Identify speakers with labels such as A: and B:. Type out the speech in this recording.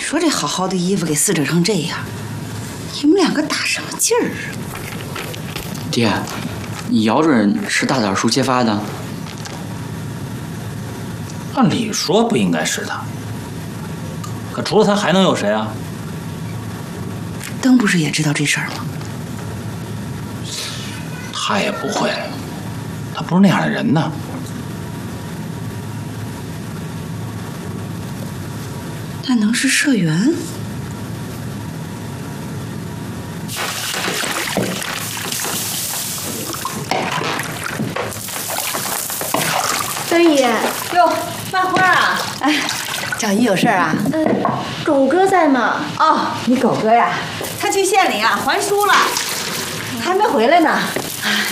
A: 说这好好的衣服给撕扯成这样，你们两个打什么劲儿啊？
B: 爹，你姚主任是大枣叔揭发的？
C: 按理说不应该是他，可除了他还能有谁啊？
A: 灯不是也知道这事儿吗？
C: 他也不会，他不是那样的人呢。
A: 那能是社员？
D: 灯姨，
E: 哟，卖花啊？
D: 哎，找你有事儿啊？狗哥在吗？
E: 哦，你狗哥呀，他去县里啊还书了，还没回来呢。